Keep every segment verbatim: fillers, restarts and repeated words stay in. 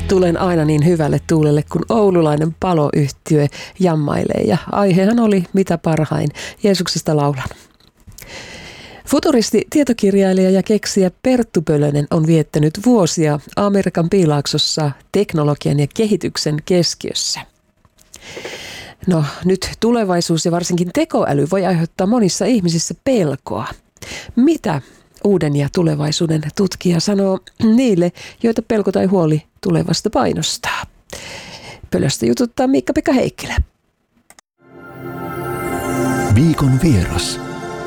Tulen aina niin hyvälle tuulelle, kun oululainen paloyhtiö jammailee. Ja aihehan oli mitä parhain. Jeesuksesta laulan. Futuristi, tietokirjailija ja keksijä Perttu Pölönen on viettänyt vuosia Amerikan piilaaksossa teknologian ja kehityksen keskiössä. No nyt tulevaisuus ja varsinkin tekoäly voi aiheuttaa monissa ihmisissä pelkoa. Mitä uuden ja tulevaisuuden tutkija sanoo niille, joita pelko tai huoli tulevasta painostaa? Pölöstä jututtaa Miikka-Pekka Heikkilä. Viikon vieras.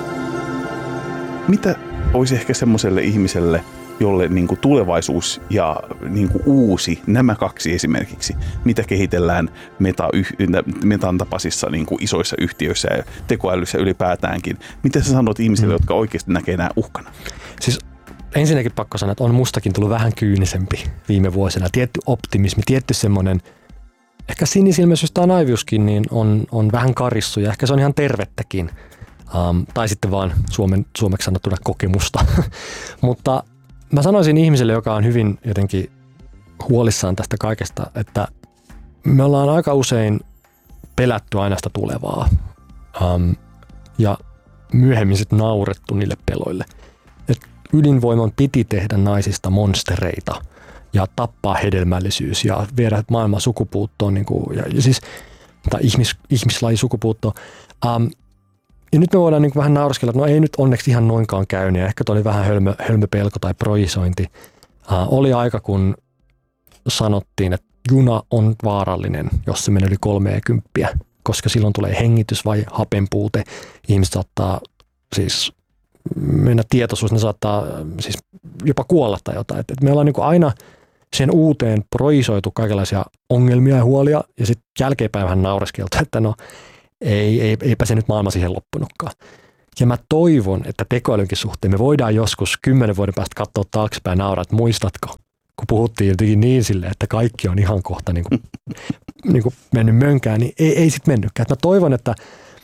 Mitä olisi ehkä semmoiselle ihmiselle, jolle niin kuin tulevaisuus ja niin kuin uusi, nämä kaksi esimerkiksi, mitä kehitellään meta, metan tapaisissa niin kuin isoissa yhtiöissä ja tekoälyssä ylipäätäänkin. Mitä sä sanot ihmisille, jotka oikeasti näkee nämä uhkana? Siis ensinnäkin pakko sanoa, että on mustakin tullut vähän kyynisempi viime vuosina. Tietty optimismi, tietty semmoinen, ehkä sinisilmäisyys tai naiviuskin niin on, on vähän karissu ja ehkä se on ihan tervettäkin. Um, tai sitten vaan suomen, suomeksi sanottuna kokemusta. Mutta mä sanoisin ihmiselle, joka on hyvin jotenkin huolissaan tästä kaikesta, että me ollaan aika usein pelätty aina sitä tulevaa um, ja myöhemmin sitten naurettu niille peloille. Et ydinvoiman piti tehdä naisista monstereita ja tappaa hedelmällisyys ja viedä maailman sukupuuttoon, niin kuin, ja, ja siis, tai ihmis, ihmislaji sukupuuttoon. Um, Ja nyt me voidaan niin vähän nauraskella, että no ei nyt onneksi ihan noinkaan käynyt. Ja ehkä toi oli vähän hölmö, hölmöpelko tai projisointi. Uh, oli aika, kun sanottiin, että juna on vaarallinen, jos se menee yli kolmeakymppiä, koska silloin tulee hengitys vai hapenpuute. Ihmiset saattaa siis mennä tietoisuus, ne saattaa siis jopa kuolla tai jotain. Et, et me ollaan niin aina sen uuteen projisoitu kaikenlaisia ongelmia ja huolia ja sitten jälkeenpäin vähän nauraskeltu, että no Ei, ei, eipä se nyt maailma siihen loppunutkaan. Ja mä toivon, että tekoälynkin suhteen me voidaan joskus kymmenen vuoden päästä katsoa taaksepäin ja nauraa, että muistatko, kun puhuttiin jotenkin niin silleen, että kaikki on ihan kohta niin kuin, niin kuin mennyt mönkään, niin ei, ei sitten mennytkään. Mä toivon, että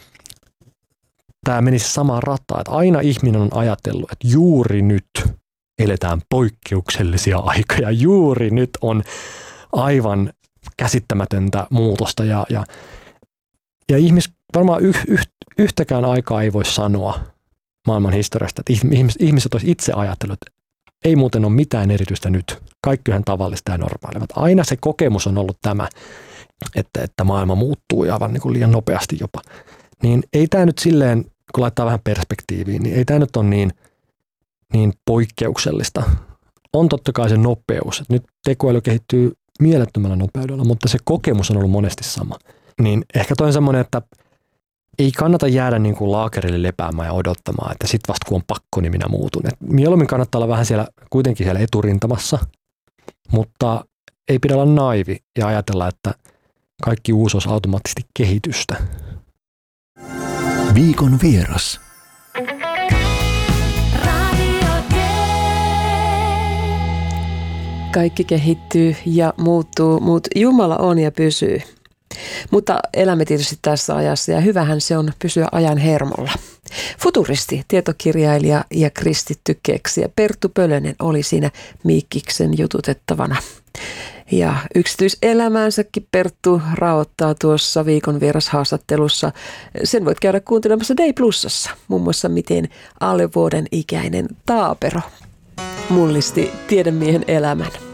tämä menisi samaan rataan, että aina ihminen on ajatellut, että juuri nyt eletään poikkeuksellisia aikoja, juuri nyt on aivan käsittämätöntä muutosta ja, ja Ja ihmis, varmaan yh, yh, yhtäkään aikaa ei voi sanoa maailman historiasta, että ihmis, ihmiset olisi itse ajatellut, että ei muuten ole mitään erityistä nyt. Kaikki on tavallista ja normaalia. Aina se kokemus on ollut tämä, että, että maailma muuttuu aivan niin kuin liian nopeasti jopa. Niin ei tämä nyt silleen, kun laittaa vähän perspektiiviin, niin ei tämä nyt ole niin, niin poikkeuksellista. On totta kai se nopeus. Että nyt tekoäly kehittyy mielettömällä nopeudella, mutta se kokemus on ollut monesti sama. Niin ehkä toi on semmoinen, että ei kannata jäädä niin kuin laakerille lepäämään ja odottamaan, että sit vasta kun on pakko, niin minä muutun. Et mieluummin kannattaa olla vähän siellä, kuitenkin siellä eturintamassa, mutta ei pidä olla naivi ja ajatella, että kaikki uusi olisi automaattisesti kehitystä. Viikon vieras. Kaikki kehittyy ja muuttuu, mutta Jumala on ja pysyy. Mutta elämme tietysti tässä ajassa ja hyvähän se on pysyä ajan hermolla. Futuristi, tietokirjailija ja kristitty keksijä Perttu Pölönen oli siinä Miikkiksen jututettavana. Ja yksityiselämäänsäkin Perttu raottaa tuossa Viikon vierashaastattelussa. Sen voit käydä kuuntelemassa Day Plusassa, muun muassa miten alle vuoden ikäinen taapero mullisti tiedemiehen elämän.